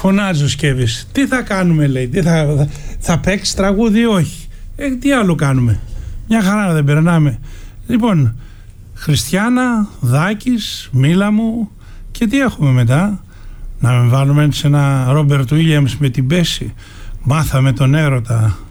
Φωνάζει ο Σκέβης. Τι θα κάνουμε, λέει, θα παίξει τραγούδι, όχι. Τι άλλο κάνουμε. Μια χαρά δεν περνάμε. Λοιπόν, Χριστιάνα, Δάκης, Μίλα μου, και τι έχουμε μετά? Να με βάλουμε σε ένα Ρόμπερτ Βίλιαμς με την Μπέση. Μάθαμε τον έρωτα.